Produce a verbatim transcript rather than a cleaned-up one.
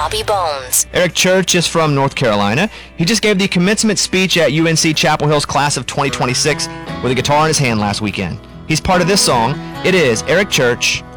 Bobby Bones. Eric Church is from North Carolina. He just gave the commencement speech at U N C Chapel Hill's class of twenty twenty-six with a guitar in his hand last weekend. He's part of this song. It is Eric Church,